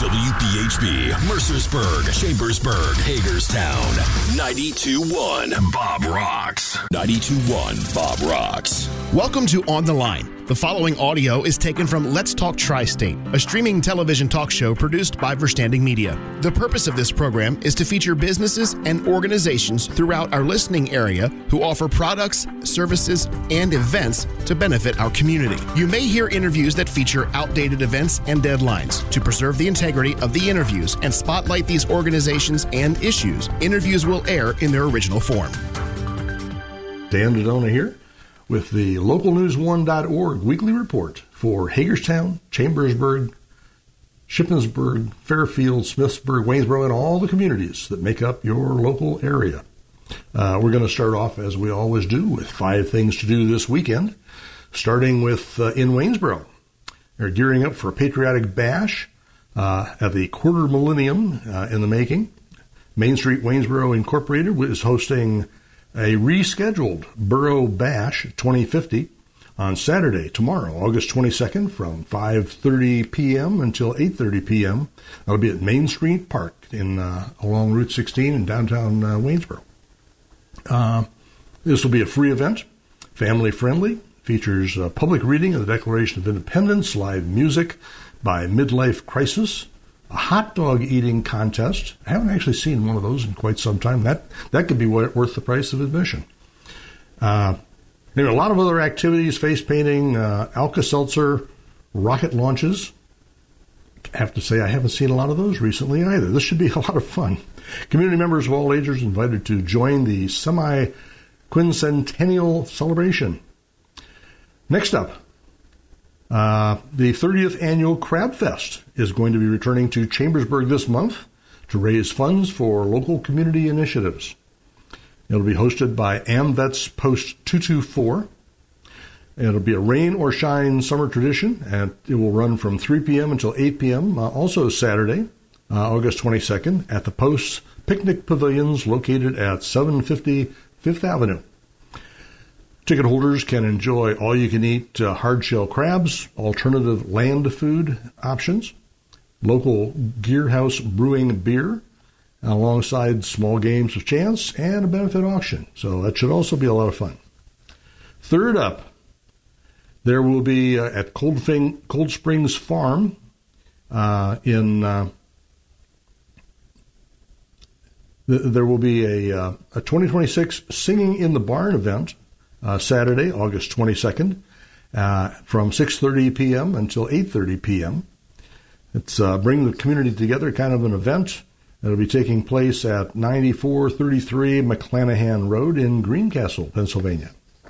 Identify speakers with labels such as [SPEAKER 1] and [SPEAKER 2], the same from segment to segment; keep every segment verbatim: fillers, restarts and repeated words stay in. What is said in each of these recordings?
[SPEAKER 1] W P H B, Mercersburg, Chambersburg, Hagerstown. ninety-two point one Bob Rocks. ninety-two point one Bob Rocks.
[SPEAKER 2] Welcome to On the Line. The following audio is taken from Let's Talk Tri-State, a streaming television talk show produced by Verstanding Media. The purpose of this program is to feature businesses and organizations throughout our listening area who offer products, services, and events to benefit our community. You may hear interviews that feature outdated events and deadlines. To preserve the integrity of the interviews and spotlight these organizations and issues, interviews will air in their original form.
[SPEAKER 3] Dan Dodona here with the local news one dot org weekly report for Hagerstown, Chambersburg, Shippensburg, Fairfield, Smithsburg, Waynesboro, and all the communities that make up your local area. Uh, we're going to start off, as we always do, with five things to do this weekend, starting with uh, in Waynesboro. They're gearing up for a patriotic bash uh, at the quarter millennium uh, in the making. Main Street Waynesboro Incorporated is hosting a rescheduled Borough Bash twenty fifty on Saturday, tomorrow, August twenty-second, from five thirty p.m. until eight thirty p.m. That'll be at Main Street Park in uh, along Route sixteen in downtown uh, Waynesboro. Uh, this will be a free event, family-friendly, features a public reading of the Declaration of Independence, live music by Midlife Crisis, a hot dog eating contest. I haven't actually seen one of those in quite some time. That that could be worth the price of admission. Uh, there are a lot of other activities, face painting, uh, Alka-Seltzer, rocket launches. I have to say I haven't seen a lot of those recently either. This should be a lot of fun. Community members of all ages invited to join the semi-quincentennial celebration. Next up, Uh, the thirtieth Annual Crab Fest is going to be returning to Chambersburg this month to raise funds for local community initiatives. It'll be hosted by AmVets Post two two four. It'll be a rain or shine summer tradition, and it will run from three p.m. until eight p.m. Uh, also Saturday, uh, August twenty-second, at the Post's Picnic Pavilions located at seven fifty Fifth Avenue. Ticket holders can enjoy all-you-can-eat uh, hard-shell crabs, alternative land food options, local Gearhouse brewing beer, alongside small games of chance, and a benefit auction. So that should also be a lot of fun. Third up, there will be uh, at Cold, Fing- Cold Springs Farm uh, in... Uh, th- there will be a, uh, a twenty twenty-six Singing in the Barn event, Uh, Saturday, August twenty-second, uh, from six thirty p.m. until eight thirty p.m. It's uh, bring the community together, kind of an event. It'll be taking place at ninety-four thirty-three McClanahan Road in Greencastle, Pennsylvania.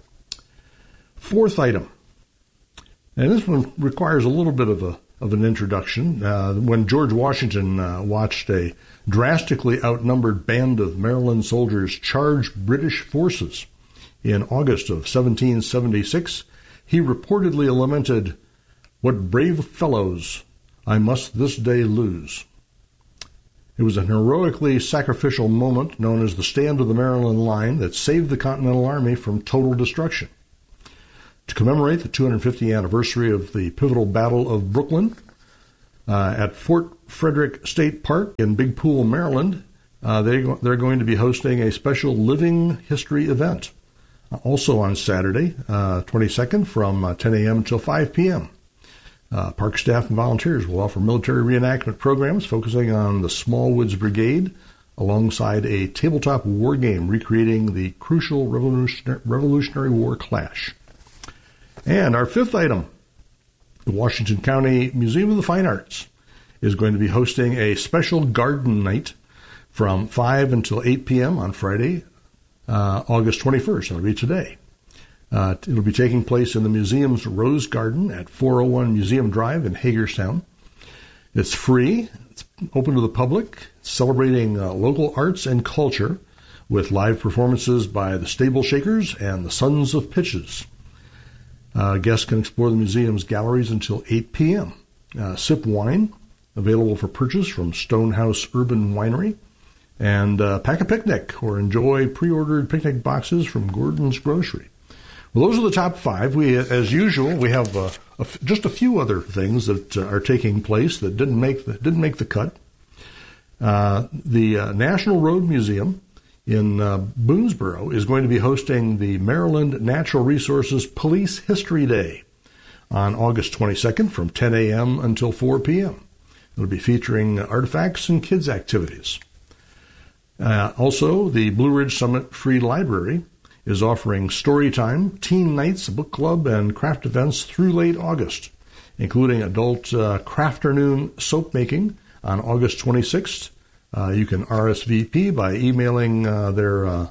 [SPEAKER 3] Fourth item, and this one requires a little bit of a of an introduction. Uh, when George Washington uh, watched a drastically outnumbered band of Maryland soldiers charge British forces in August of seventeen seventy-six, he reportedly lamented, "What brave fellows I must this day lose." It was an heroically sacrificial moment known as the Stand of the Maryland Line that saved the Continental Army from total destruction. To commemorate the two hundred fiftieth anniversary of the pivotal Battle of Brooklyn, uh, at Fort Frederick State Park in Big Pool, Maryland, uh, they, they're going to be hosting a special living history event. Also on Saturday, uh, twenty-second, from uh, ten a.m. until five p.m. Uh, park staff and volunteers will offer military reenactment programs focusing on the Smallwoods Brigade alongside a tabletop war game recreating the crucial Revolutionary, Revolutionary War clash. And our fifth item, the Washington County Museum of the Fine Arts is going to be hosting a special garden night from five until eight p.m. on Friday, Uh, August twenty-first. That'll be today. Uh, it'll be taking place in the museum's Rose Garden at four oh one Museum Drive in Hagerstown. It's free. It's open to the public. It's celebrating uh, local arts and culture with live performances by the Stable Shakers and the Sons of Pitches. Uh, guests can explore the museum's galleries until eight p.m. Uh, sip wine, available for purchase from Stonehouse Urban Winery. And uh, pack a picnic or enjoy pre-ordered picnic boxes from Gordon's Grocery. Well, those are the top five. We, as usual, we have uh, a f- just a few other things that uh, are taking place that didn't make the, didn't make the cut. Uh, the uh, National Road Museum in uh, Boonesboro is going to be hosting the Maryland Natural Resources Police History Day on August twenty-second from ten a.m. until four p.m. It'll be featuring artifacts and kids' activities. Uh, also, the Blue Ridge Summit Free Library is offering story time, teen nights, book club, and craft events through late August, including adult uh, crafternoon soap making on August twenty-sixth. Uh, you can R S V P by emailing uh, their uh,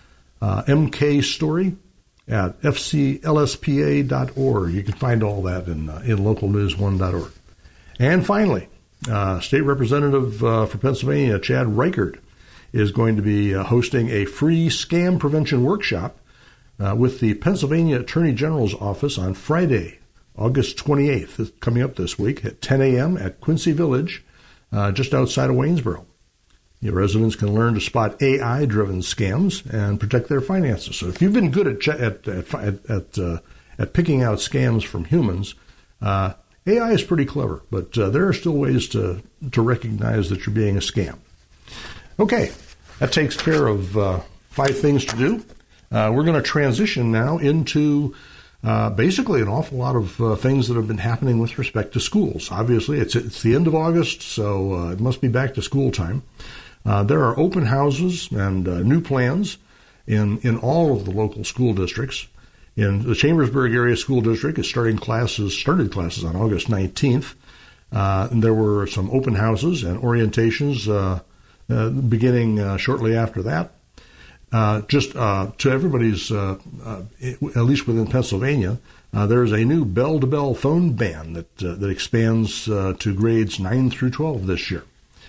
[SPEAKER 3] uh, M K story at f c l s p a dot org. You can find all that in uh, in local news one dot org. And finally, uh, State Representative uh, for Pennsylvania, Chad Reichert, is going to be uh, hosting a free scam prevention workshop uh, with the Pennsylvania Attorney General's office on Friday, August twenty-eighth, coming up this week at ten a.m. at Quincy Village, uh, just outside of Waynesboro. Your residents can learn to spot A I-driven scams and protect their finances. So if you've been good at ch- at at at, at, uh, at picking out scams from humans, uh, A I is pretty clever, but uh, there are still ways to to recognize that you're being a scam. Okay, that takes care of uh, five things to do. Uh, we're going to transition now into uh, basically an awful lot of uh, things that have been happening with respect to schools. Obviously, it's it's the end of August, so uh, it must be back to school time. Uh, there are open houses and uh, new plans in, in all of the local school districts. In the Chambersburg Area School District is starting classes, started classes on August nineteenth. Uh, and there were some open houses and orientations uh, uh, beginning uh, shortly after that. Uh, just uh, to everybody's, uh, uh, at least within Pennsylvania, uh, there is a new bell-to-bell phone ban that uh, that expands uh, to grades nine through twelve this year.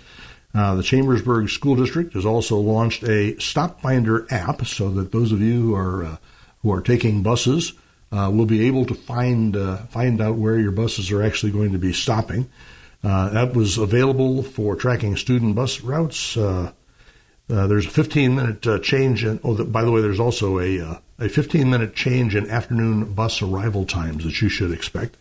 [SPEAKER 3] Uh, the Chambersburg School District has also launched a Stop Finder app so that those of you who are uh, who are taking buses uh, will be able to find uh, find out where your buses are actually going to be stopping. Uh, that was available for tracking student bus routes. Uh, uh, there's a fifteen minute uh, change in. Oh, the, by the way, there's also a uh, a fifteen minute change in afternoon bus arrival times that you should expect.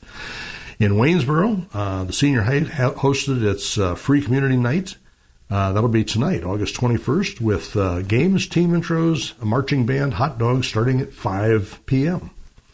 [SPEAKER 3] In Waynesboro, uh, the Senior High hosted its uh, free community night. Uh, that'll be tonight, August twenty-first, with uh, games, team intros, a marching band, hot dogs starting at five p.m.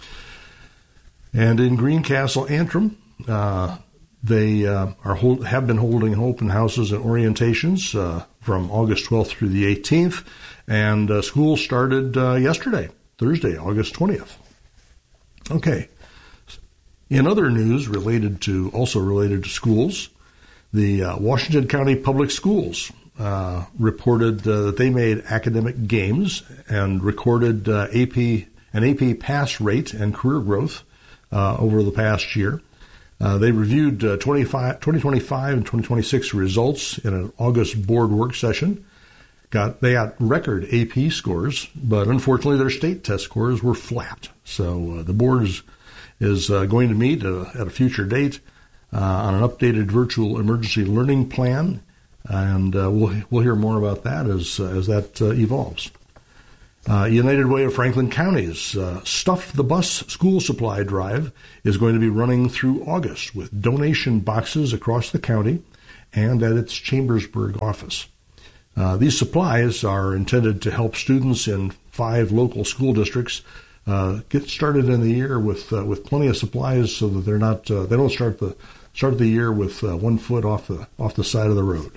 [SPEAKER 3] And in Greencastle, Antrim, uh, they uh, are hold, have been holding open houses and orientations uh, from August twelfth through the eighteenth, and uh, school started uh, yesterday, Thursday, August twentieth. Okay. In other news related to, also related to schools, the uh, Washington County Public Schools uh, reported uh, that they made academic gains and recorded uh, A P an A P pass rate and career growth uh, over the past year. Uh, they reviewed uh, twenty twenty-five and twenty twenty-six results in an August board work session. Got they got record A P scores, but unfortunately their state test scores were flat. So uh, the board is, is uh, going to meet uh, at a future date Uh, on an updated virtual emergency learning plan, and uh, we'll we'll hear more about that as uh, as that uh, evolves. Uh, United Way of Franklin County's uh, Stuff the Bus school supply drive is going to be running through August with donation boxes across the county and at its Chambersburg office. Uh, these supplies are intended to help students in five local school districts uh, get started in the year with uh, with plenty of supplies, so that they're not uh, they don't start the start the year with uh, one foot off the off the side of the road.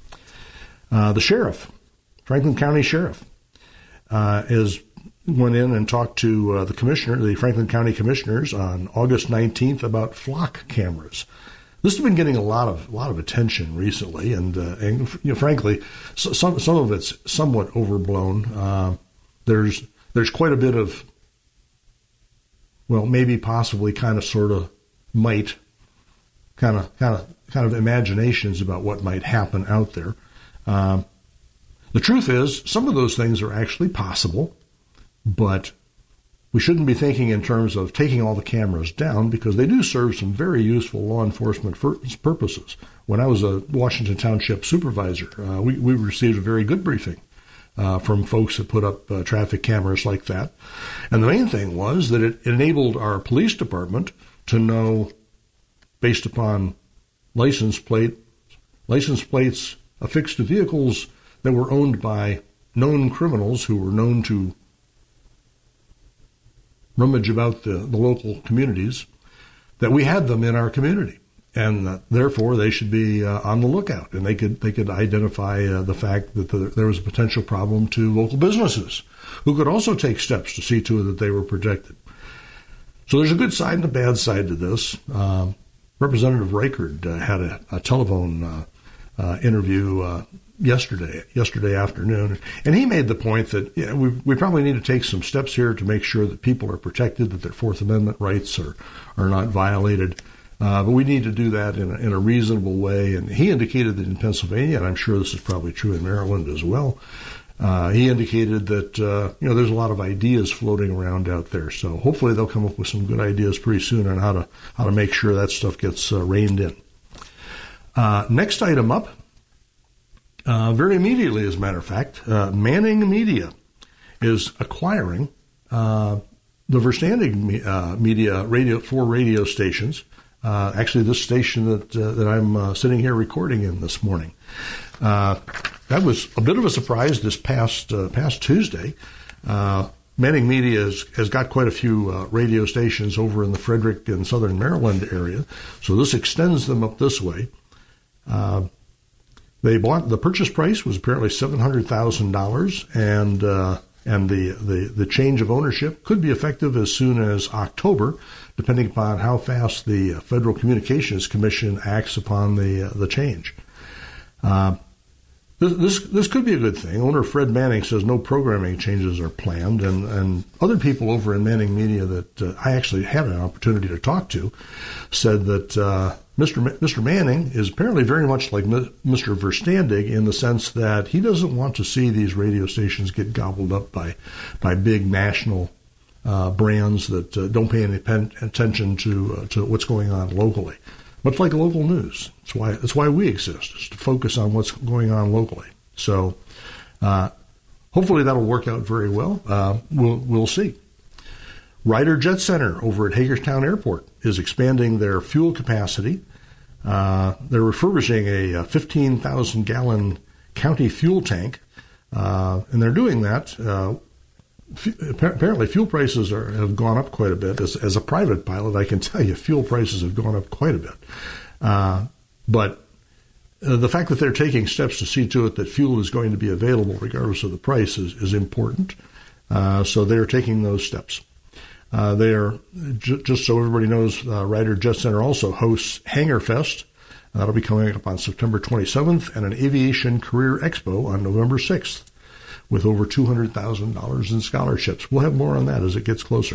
[SPEAKER 3] Uh, the sheriff, Franklin County Sheriff, uh, is went in and talked to uh, the commissioner, the Franklin County commissioners, on August nineteenth about flock cameras. This has been getting a lot of a lot of attention recently, and uh, and you know, frankly, so, some some of it's somewhat overblown. Uh, there's there's quite a bit of, well, maybe possibly kind of sort of might. Kind of, kind of, kind of imaginations about what might happen out there. Uh, the truth is, some of those things are actually possible, but we shouldn't be thinking in terms of taking all the cameras down, because they do serve some very useful law enforcement purposes. When I was a Washington Township supervisor, uh, we, we received a very good briefing uh, from folks that put up uh, traffic cameras like that. And the main thing was that it enabled our police department to know, based upon license plate, license plates affixed to vehicles that were owned by known criminals who were known to rummage about the, the local communities, that we had them in our community. And uh, therefore, they should be uh, on the lookout, and they could they could identify uh, the fact that the, there was a potential problem to local businesses, who could also take steps to see to it that they were protected. So there's a good side and a bad side to this. Um, Representative Reichard uh, had a, a telephone uh, uh, interview uh, yesterday yesterday afternoon, and he made the point that yeah, we we probably need to take some steps here to make sure that people are protected, that their Fourth Amendment rights are are not violated. Uh, but we need to do that in a, in a reasonable way. And he indicated that in Pennsylvania, and I'm sure this is probably true in Maryland as well, uh, he indicated that, uh, you know, there's a lot of ideas floating around out there. So hopefully they'll come up with some good ideas pretty soon on how to how to make sure that stuff gets uh, reined in. Uh, next item up, uh, very immediately, as a matter of fact, uh, Manning Media is acquiring uh, the Verstandig uh, Media radio four radio stations. Uh, actually, this station that uh, that I'm uh, sitting here recording in this morning. Uh, that was a bit of a surprise this past uh, past Tuesday. Uh, Manning Media has, has got quite a few uh, radio stations over in the Frederick and Southern Maryland area, so this extends them up this way. Uh, they bought the purchase price was apparently seven hundred thousand dollars, and uh, and the, the the change of ownership could be effective as soon as October, depending upon how fast the Federal Communications Commission acts upon the uh, the change. Uh, this, this this could be a good thing. Owner Fred Manning says no programming changes are planned, and, and other people over in Manning Media that uh, I actually had an opportunity to talk to said that uh, Mister Ma- Mister Manning is apparently very much like Mister Verstandig in the sense that he doesn't want to see these radio stations get gobbled up by by big national Uh, brands that uh, don't pay any pen- attention to uh, to what's going on locally, much like local news. That's why that's why we exist, is to focus on what's going on locally. So, uh, hopefully that'll work out very well. Uh, we'll we'll see. Ryder Jet Center over at Hagerstown Airport is expanding their fuel capacity. Uh, they're refurbishing a fifteen thousand gallon county fuel tank, uh, and they're doing that. Uh, Apparently, fuel prices are, have gone up quite a bit. As, as a private pilot, I can tell you fuel prices have gone up quite a bit. Uh, but uh, the fact that they're taking steps to see to it that fuel is going to be available regardless of the price is, is important. Uh, so they're taking those steps. Uh, they are, j- just so everybody knows, uh, Ryder Jet Center also hosts Hangar Fest. That'll be coming up on September twenty-seventh, and an Aviation Career Expo on November sixth. With over two hundred thousand dollars in scholarships. We'll have more on that as it gets closer.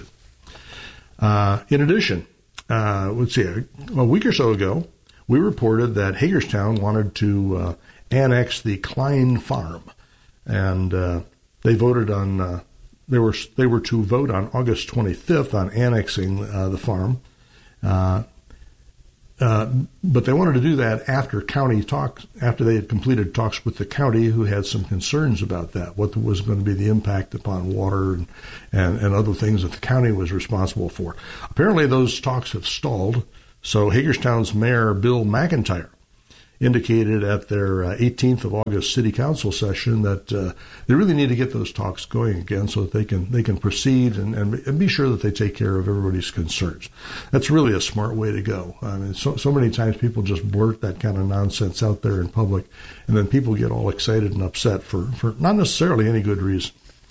[SPEAKER 3] Uh, in addition, uh, let's see, a, a week or so ago, we reported that Hagerstown wanted to uh, annex the Klein Farm, and uh, they voted on. Uh, they were they were to vote on August twenty-fifth on annexing uh, the farm. Uh, Uh, but they wanted to do that after county talks, after they had completed talks with the county, who had some concerns about that, what was going to be the impact upon water and, and, and other things that the county was responsible for. Apparently those talks have stalled, so Hagerstown's Mayor Bill McIntyre indicated at their uh, eighteenth of August City Council session that uh, they really need to get those talks going again so that they can they can proceed and, and, and be sure that they take care of everybody's concerns. That's really a smart way to go. I mean, so, so many times people just blurt that kind of nonsense out there in public, and then people get all excited and upset for, for not necessarily any good reason.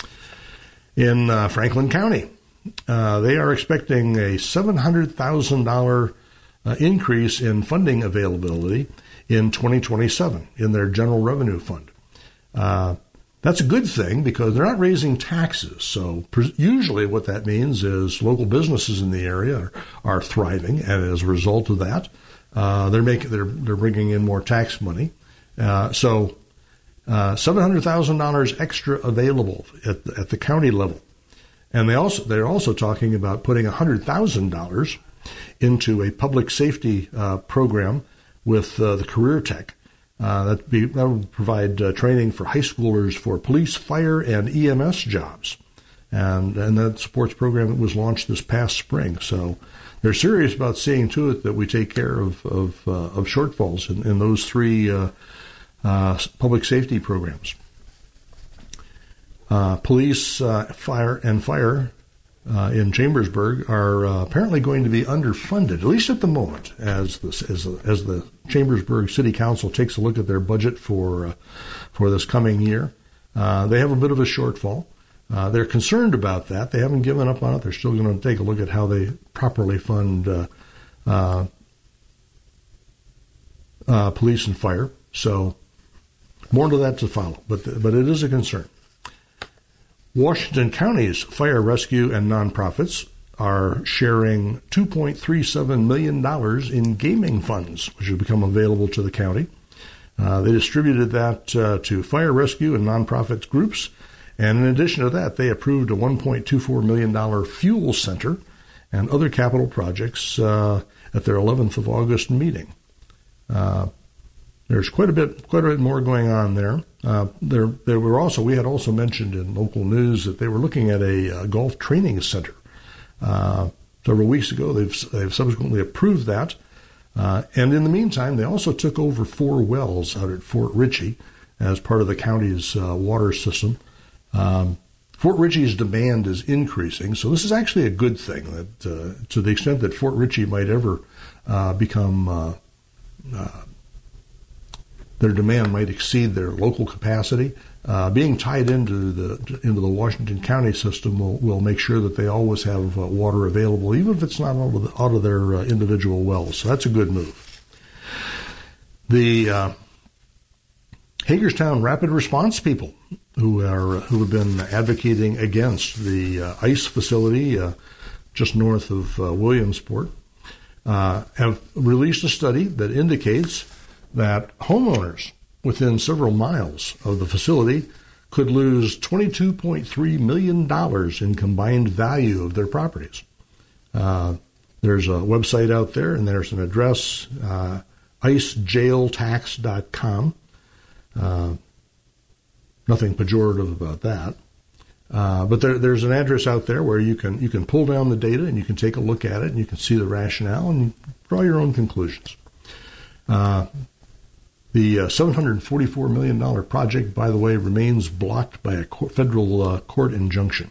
[SPEAKER 3] In uh, Franklin County, uh, they are expecting a seven hundred thousand dollars uh, increase in funding availability in twenty twenty-seven in their general revenue fund. Uh, that's a good thing because they're not raising taxes. So pre- usually what that means is local businesses in the area are, are thriving, and as a result of that, uh, they're making they're they're bringing in more tax money. Uh, so uh, seven hundred thousand dollars extra available at the, at the county level, and they also they're also talking about putting one hundred thousand dollars into a public safety uh, program with uh, the Career Tech. Uh, that be that will provide uh, training for high schoolers for police, fire, and E M S jobs, and and that supports program that was launched this past spring. So they're serious about seeing to it that we take care of of, uh, of shortfalls in, in those three uh, uh, public safety programs. Uh, police, uh, fire, and fire uh, in Chambersburg are uh, apparently going to be underfunded, at least at the moment, as the, as the, as the Chambersburg City Council takes a look at their budget for uh, for this coming year. Uh, they have a bit of a shortfall. Uh, they're concerned about that. They haven't given up on it. They're still going to take a look at how they properly fund uh, uh, uh, police and fire. So more to that to follow, but but it is a concern. Washington County's fire rescue and nonprofits are sharing two point three seven million dollars in gaming funds, which have become available to the county. Uh, they distributed that uh, to fire rescue and nonprofit groups. And in addition to that, they approved a one point two four million dollars fuel center and other capital projects uh, at their eleventh of August meeting. Uh, there's quite a bit, quite a bit more going on there. Uh, there, there were also, we had also mentioned in local news that they were looking at a, a golf training center. Uh, several weeks ago, they've they've subsequently approved that. Uh, and in the meantime, they also took over four wells out at Fort Ritchie as part of the county's uh, water system. Um, Fort Ritchie's demand is increasing, so this is actually a good thing. That uh, to the extent that Fort Ritchie might ever uh, become uh, uh, their demand might exceed their local capacity, uh, being tied into the into the Washington County system will, will make sure that they always have uh, water available, even if it's not out of, the, out of their uh, individual wells. So that's a good move. The uh, Hagerstown Rapid Response people who are who have been advocating against the uh, ICE facility uh, just north of uh, Williamsport uh, have released a study that indicates that homeowners within several miles of the facility could lose twenty-two point three million dollars in combined value of their properties. Uh, there's a website out there, and there's an address, uh, ice jail tax dot com. Uh, nothing pejorative about that. Uh, but there, there's an address out there where you can you can pull down the data and you can take a look at it and you can see the rationale and draw your own conclusions. Uh, the uh, seven hundred forty-four million dollars project, by the way, remains blocked by a court, federal uh, court injunction.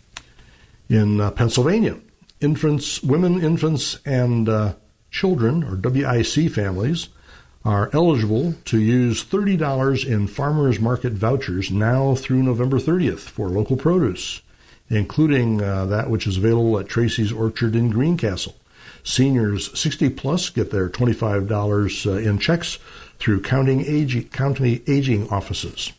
[SPEAKER 3] In uh, Pennsylvania, infants, women, infants, and uh, children, or W I C families, are eligible to use thirty dollars in farmers market vouchers now through November thirtieth for local produce, including uh, that which is available at Tracy's Orchard in Greencastle. Seniors sixty plus get their twenty-five dollars uh, in checks through county aging, county aging offices.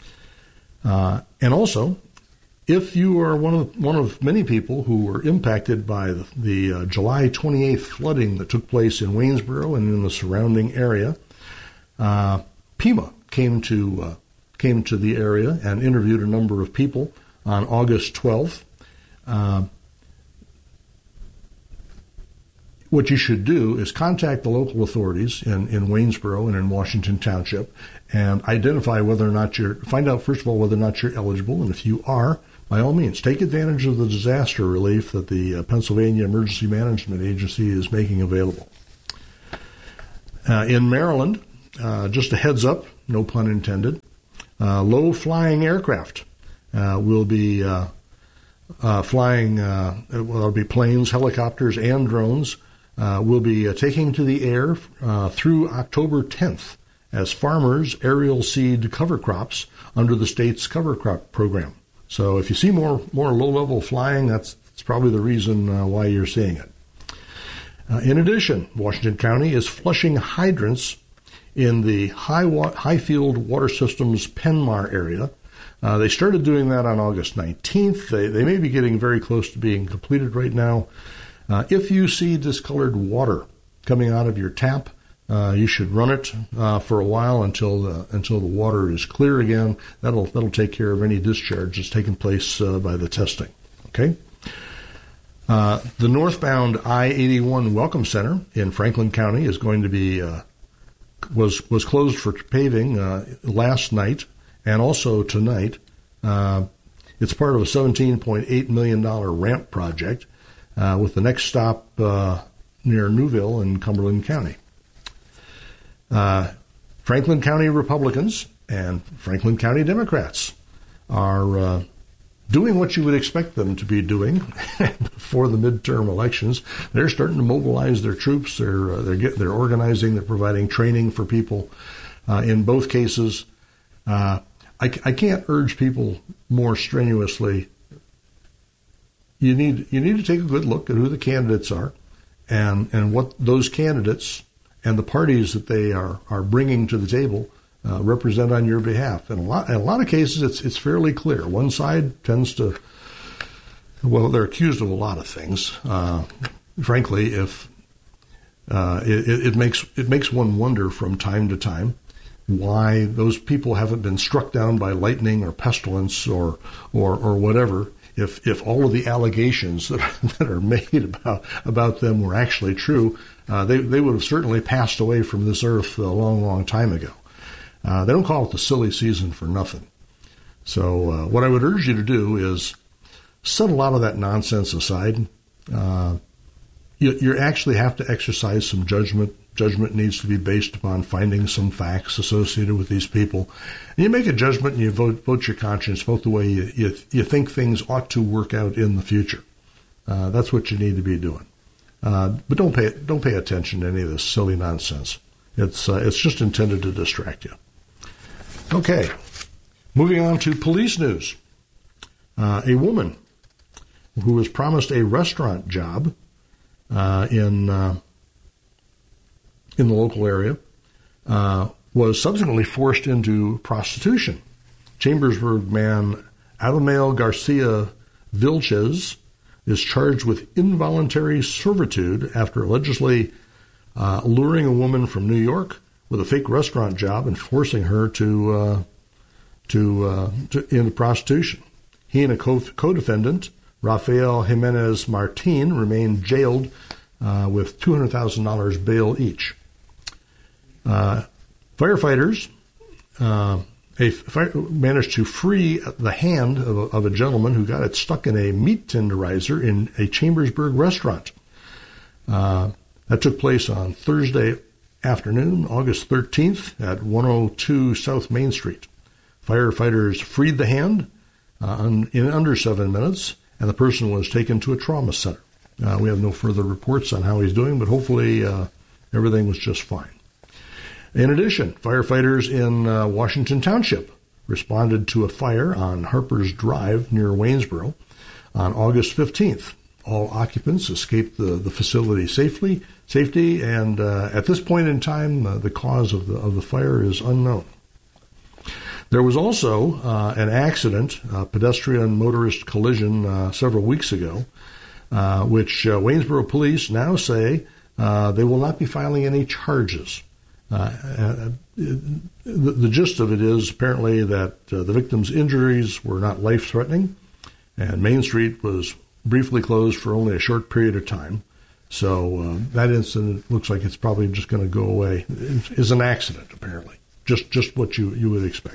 [SPEAKER 3] Uh, and also, if you are one of one of many people who were impacted by the, the uh, July twenty-eighth flooding that took place in Waynesboro and in the surrounding area, uh, Pima came to uh, came to the area and interviewed a number of people on August twelfth. Uh, what you should do is contact the local authorities in, in Waynesboro and in Washington Township and identify whether or not you're, find out first of all whether or not you're eligible, and if you are, by all means, take advantage of the disaster relief that the uh, Pennsylvania Emergency Management Agency is making available. Uh, in Maryland, uh, just a heads up, no pun intended, uh, low-flying aircraft uh, will be uh, uh, flying, uh, well, there'll be planes, helicopters, and drones, uh, will be uh, taking to the air uh, through October tenth as farmers aerial seed cover crops under the state's cover crop program. So if you see more more low-level flying, that's, that's probably the reason uh, why you're seeing it. Uh, in addition, Washington County is flushing hydrants in the High wa- Highfield Water Systems Penmar area. Uh, they started doing that on August nineteenth. They, they may be getting very close to being completed right now. Uh, if you see discolored water coming out of your tap, Uh, you should run it uh, for a while until the, until the water is clear again. That'll that'll take care of any discharge that's taken place uh, by the testing. Okay. Uh, the northbound I eighty-one Welcome Center in Franklin County is going to be uh, was was closed for paving uh, last night and also tonight. Uh, it's part of a seventeen point eight million dollars ramp project uh, with the next stop uh, near Newville in Cumberland County. Uh, Franklin County Republicans and Franklin County Democrats are uh, doing what you would expect them to be doing before the midterm elections. They're starting to mobilize their troops. They're uh, they're get, they're organizing. They're providing training for people. Uh, in both cases, uh, I, I can't urge people more strenuously. You need you need to take a good look at who the candidates are, and and what those candidates and the parties that they are are bringing to the table Uh, represent on your behalf. In a lot, in a lot of cases, it's it's fairly clear. One side tends to, well, they're accused of a lot of things. Uh, frankly, if uh, it, it makes it makes one wonder from time to time why those people haven't been struck down by lightning or pestilence or or or whatever. If if all of the allegations that are, that are made about about them were actually true, uh, they they would have certainly passed away from this earth a long, long time ago. Uh, they don't call it the silly season for nothing. So uh, what I would urge you to do is set a lot of that nonsense aside. Uh, you, you actually have to exercise some judgment. Judgment needs to be based upon finding some facts associated with these people. And you make a judgment and you vote, vote your conscience, vote the way you, you, you think things ought to work out in the future. Uh, that's what you need to be doing. Uh, but don't pay don't pay attention to any of this silly nonsense. It's uh, it's just intended to distract you. Okay, moving on to police news. Uh, a woman who was promised a restaurant job uh, in uh, in the local area uh, was subsequently forced into prostitution. Chambersburg man Adamael Garcia Vilches is charged with involuntary servitude after allegedly uh, luring a woman from New York with a fake restaurant job and forcing her to uh, to, uh, to into prostitution. He and a co- co-defendant, Rafael Jimenez Martin, remain jailed uh, with two hundred thousand dollars bail each. Uh, firefighters uh, a fire, managed to free the hand of a, of a gentleman who got it stuck in a meat tenderizer in a Chambersburg restaurant. Uh, that took place on Thursday afternoon, August thirteenth, at one oh two South Main Street. Firefighters freed the hand uh, in under seven minutes, and the person was taken to a trauma center. Uh, we have no further reports on how he's doing, but hopefully uh, everything was just fine. In addition, firefighters in uh, Washington Township responded to a fire on Harper's Drive near Waynesboro on August fifteenth. All occupants escaped the, the facility safely, safety, and uh, at this point in time, uh, the cause of the of the fire is unknown. There was also uh, an accident, a pedestrian-motorist collision uh, several weeks ago, uh, which uh, Waynesboro police now say uh, they will not be filing any charges. Uh, uh, the, the gist of it is apparently that uh, the victim's injuries were not life-threatening, and Main Street was briefly closed for only a short period of time. So uh, that incident looks like it's probably just going to go away. It is an accident, apparently, just just what you, you would expect.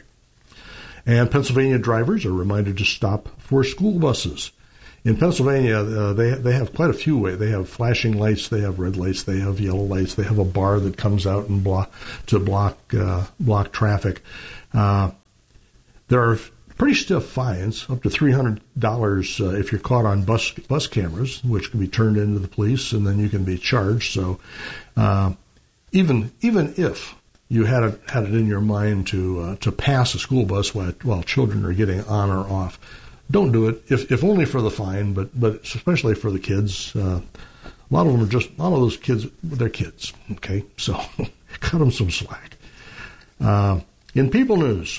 [SPEAKER 3] And Pennsylvania drivers are reminded to stop for school buses. In Pennsylvania, uh, they they have quite a few ways. They have flashing lights, they have red lights, they have yellow lights, they have a bar that comes out and block to block uh, block traffic. Uh, there are pretty stiff fines, up to three hundred dollars uh, if you're caught on bus bus cameras, which can be turned into the police, and then you can be charged. So uh, even even if you had it, had it in your mind to uh, to pass a school bus while, while children are getting on or off, don't do it, if if only for the fine, but but especially for the kids. Uh, a lot of them are just, a lot of those kids, they're kids, okay? So cut them some slack. Uh, in People News,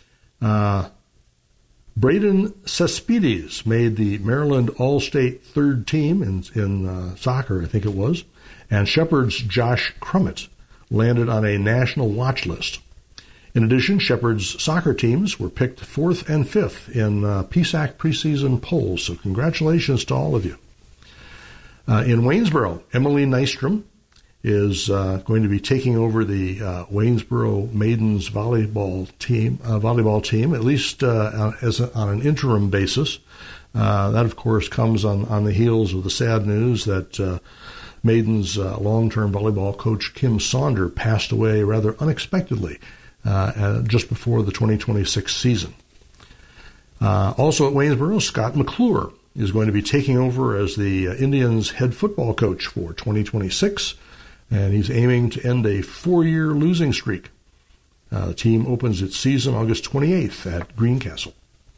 [SPEAKER 3] uh, Braden Cespedes made the Maryland All-State third team in, in uh, soccer, I think it was, and Shepherd's Josh Crummett landed on a national watch list. In addition, Shepherd's soccer teams were picked fourth and fifth in uh, P S A C preseason polls, so congratulations to all of you. Uh, in Waynesboro, Emily Nystrom is uh, going to be taking over the uh, Waynesboro Maidens volleyball team, uh, volleyball team, at least uh, as a, on an interim basis. Uh, that, of course, comes on, on the heels of the sad news that uh, Maidens uh, long-term volleyball coach Kim Saunder passed away rather unexpectedly uh, just before the twenty twenty-six season. Uh, also at Waynesboro, Scott McClure is going to be taking over as the uh, Indians head football coach for twenty twenty-six, and he's aiming to end a four-year losing streak. Uh, the team opens its season August twenty-eighth at Greencastle.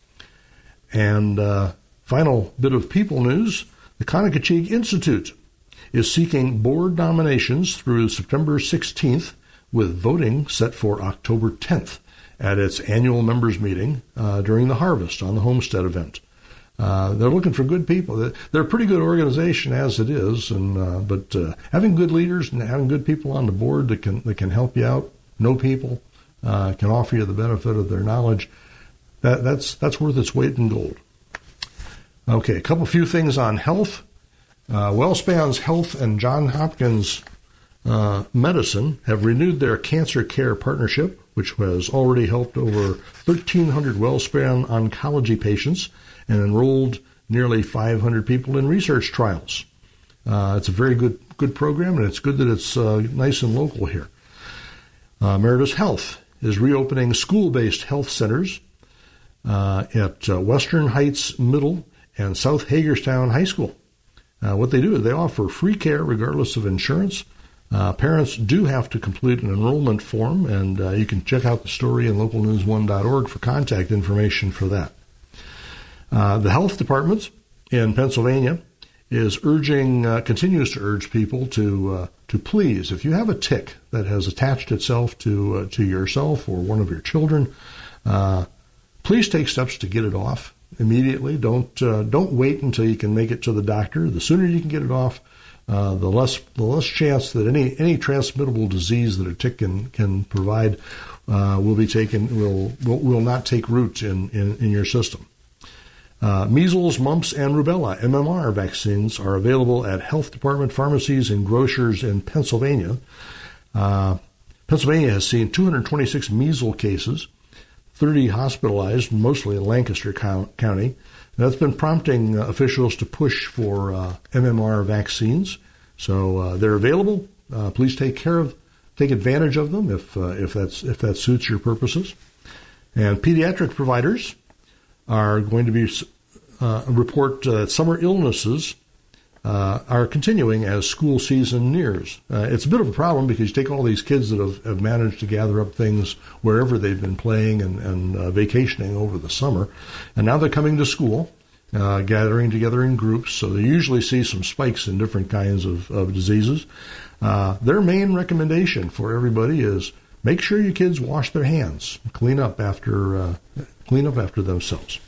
[SPEAKER 3] And uh, final bit of people news, the Conococheague Institute is seeking board nominations through September sixteenth, with voting set for October tenth at its annual members meeting uh, during the harvest on the Homestead event. Uh, they're looking for good people. They're a pretty good organization as it is, and uh, but uh, having good leaders and having good people on the board that can that can help you out, know people, uh, can offer you the benefit of their knowledge, that, that's that's worth its weight in gold. Okay, a couple few things on health. Uh, WellSpan's Health and Johns Hopkins uh, Medicine have renewed their cancer care partnership, which has already helped over thirteen hundred WellSpan oncology patients and enrolled nearly five hundred people in research trials. Uh, it's a very good good program, and it's good that it's uh, nice and local here. Uh, Meritus Health is reopening school-based health centers uh, at uh, Western Heights Middle and South Hagerstown High School. Uh, what they do is they offer free care regardless of insurance. Uh, parents do have to complete an enrollment form, and uh, you can check out the story in local news one dot org for contact information for that. Uh, the health department in Pennsylvania is urging, uh, continues to urge people to uh, to please, if you have a tick that has attached itself to uh, to yourself or one of your children, uh, please take steps to get it off immediately. Don't uh, don't wait until you can make it to the doctor. The sooner you can get it off, uh, the less the less chance that any any transmittable disease that a tick can can provide uh, will be taken will will, will not take root in in, in your system. Uh, measles, mumps, and rubella M M R vaccines are available at health department pharmacies and grocers in Pennsylvania. Uh, Pennsylvania has seen two hundred twenty-six measles cases, thirty hospitalized, mostly in Lancaster County. That's been prompting uh, officials to push for uh, M M R vaccines. So uh, they're available. Uh, please take care of, take advantage of them if uh, if that's if that suits your purposes. And pediatric providers are going to be uh, report uh, summer illnesses uh, are continuing as school season nears. Uh, it's a bit of a problem because you take all these kids that have, have managed to gather up things wherever they've been playing and, and uh, vacationing over the summer, and now they're coming to school, uh, gathering together in groups, so they usually see some spikes in different kinds of, of diseases. Uh, their main recommendation for everybody is make sure your kids wash their hands, clean up after uh, clean up after themselves.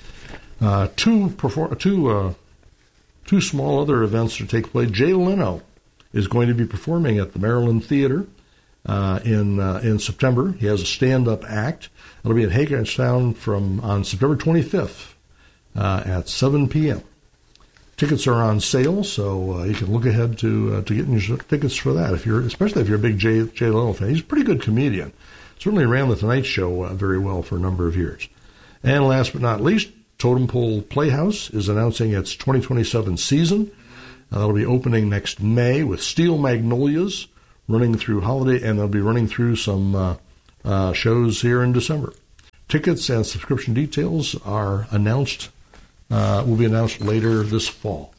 [SPEAKER 3] Uh, two perform- two uh, two small other events to take place. Jay Leno is going to be performing at the Maryland Theater uh, in uh, in September. He has a stand-up act. It'll be in Hagerstown from on September twenty-fifth uh, at seven p.m. Tickets are on sale, so uh, you can look ahead to uh, to getting your tickets for that. If you're, especially if you're a big Jay, Jay Leno fan, he's a pretty good comedian. Certainly ran the Tonight Show uh, very well for a number of years. And last but not least, Totem Pole Playhouse is announcing its twenty twenty-seven season. Uh, that'll be opening next May with Steel Magnolias running through holiday, and they'll be running through some uh, uh, shows here in December. Tickets and subscription details are announced. Uh, will be announced later this fall.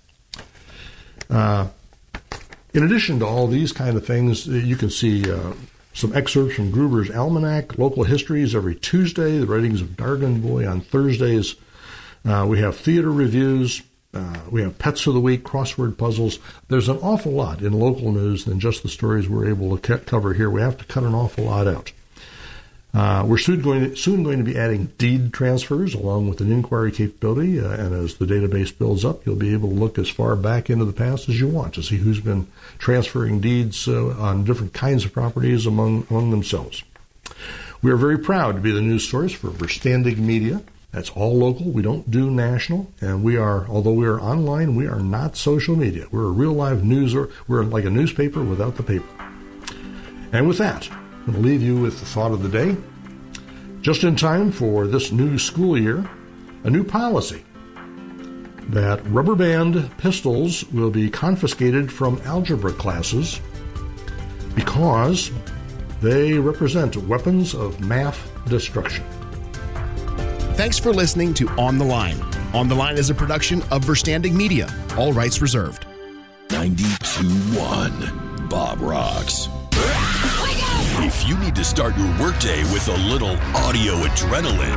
[SPEAKER 3] Uh, in addition to all these kind of things, you can see uh, some excerpts from Gruber's Almanac, local histories every Tuesday, the writings of Dargan Boy on Thursdays. Uh, we have theater reviews. Uh, we have Pets of the Week, crossword puzzles. There's an awful lot in local news than just the stories we're able to cover here. We have to cut an awful lot out. Uh, we're soon going, to, soon going to be adding deed transfers along with an inquiry capability, uh, and as the database builds up, you'll be able to look as far back into the past as you want to see who's been transferring deeds uh, on different kinds of properties among, among themselves. We are very proud to be the news source for Verstandig Media. That's all local. We don't do national. And we are, although we are online, we are not social media. We're a real live news, or we're like a newspaper without the paper. And with that, I'm going to leave you with the thought of the day. Just in time for this new school year, a new policy that rubber band pistols will be confiscated from algebra classes because they represent weapons of mass destruction.
[SPEAKER 2] Thanks for listening to On the Line. On the Line is a production of Verstanding Media. All rights reserved.
[SPEAKER 1] ninety-two one Bob Rocks. If you need to start your workday with a little audio adrenaline,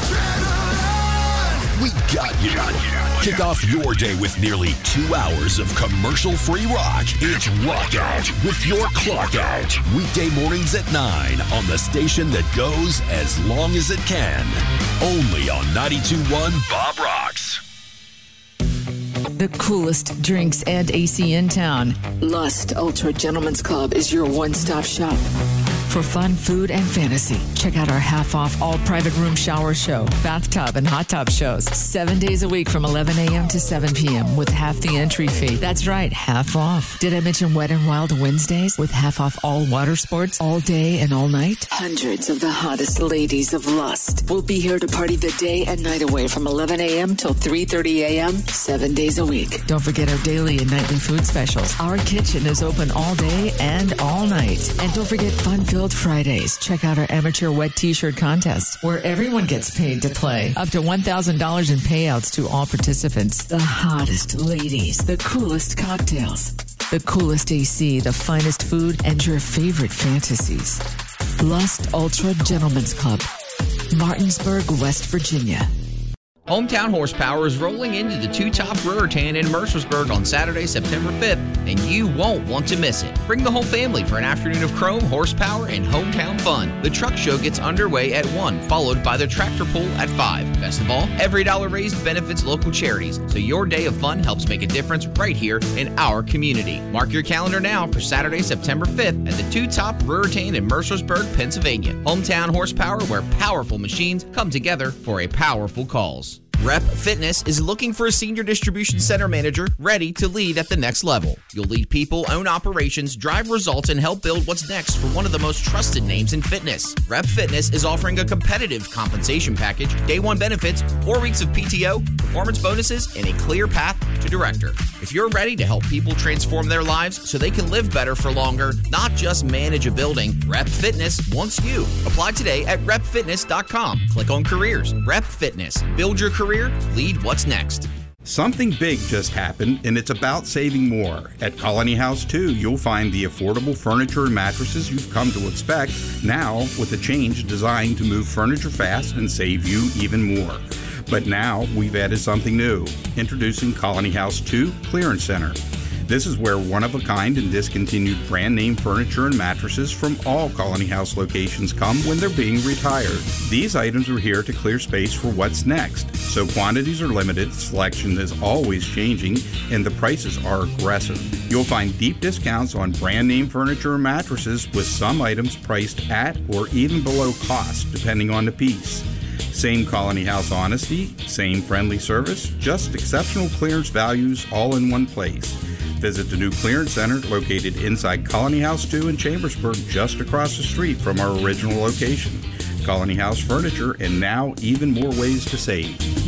[SPEAKER 1] we got you. Kick off your day with nearly two hours of commercial-free rock. It's Rock Out with your Clock Out. Weekday mornings at nine on the station that goes as long as it can. Only on ninety-two one Bob Rocks.
[SPEAKER 4] The coolest drinks and A C in town. Lust Ultra Gentlemen's Club is your one-stop shop. For fun, food, and fantasy, check out our half-off all-private room shower show, bathtub, and hot tub shows. Seven days a week from eleven a.m. to seven p.m. with half the entry fee. That's right, half off. Did I mention Wet and Wild Wednesdays with half off all water sports all day and all night? Hundreds of the hottest ladies of Lust will be here to party the day and night away from eleven a.m. till three thirty a.m. seven days a week. Don't forget our daily and nightly food specials. Our kitchen is open all day and all night. And don't forget fun-filled Fridays. Check out our amateur wet t-shirt contest where everyone gets paid to play. Up to one thousand dollars in payouts to all participants. The hottest ladies, the coolest cocktails, the coolest A C, the finest food, and your favorite fantasies. Lust Ultra Gentlemen's Club, Martinsburg, West Virginia.
[SPEAKER 5] Hometown Horsepower is rolling into the two-top Brewerton in Mercersburg on Saturday, September fifth, and you won't want to miss it. Bring the whole family for an afternoon of chrome, horsepower, and hometown fun. The truck show gets underway at one, followed by the tractor pull at five. Best of all, every dollar raised benefits local charities, so your day of fun helps make a difference right here in our community. Mark your calendar now for Saturday, September fifth at the two-top Brewerton in Mercersburg, Pennsylvania. Hometown Horsepower, where powerful machines come together for a powerful cause. Rep Fitness is looking for a senior distribution center manager ready to lead at the next level. You'll lead people, own operations, drive results, and help build what's next for one of the most trusted names in fitness. Rep Fitness is offering a competitive compensation package, day one benefits, four weeks of P T O, performance bonuses, and a clear path to director. If you're ready to help people transform their lives so they can live better for longer, not just manage a building, Rep Fitness wants you. Apply today at rep fitness dot com. Click on careers. Rep Fitness. Build your career. Lead what's next.
[SPEAKER 6] Something big just happened, and it's about saving more. At Colony House two, you'll find the affordable furniture and mattresses you've come to expect, now with a change designed to move furniture fast and save you even more. But now we've added something new. Introducing Colony House two Clearance Center. This is where one-of-a-kind and discontinued brand-name furniture and mattresses from all Colony House locations come when they're being retired. These items are here to clear space for what's next, so quantities are limited, selection is always changing, and the prices are aggressive. You'll find deep discounts on brand-name furniture and mattresses, with some items priced at or even below cost, depending on the piece. Same Colony House honesty, same friendly service, just exceptional clearance values all in one place. Visit the new clearance center located inside Colony House two in Chambersburg, just across the street from our original location. Colony House Furniture, and now even more ways to save.